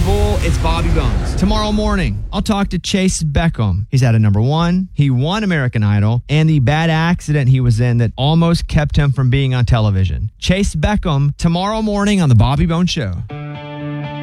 Fool. It's Bobby Bones. Tomorrow morning, I'll talk to Chase Beckham. He's at a number one. He won American Idol and the bad accident he was in that almost kept him from being on television. Chase Beckham tomorrow morning on The Bobby Bones Show.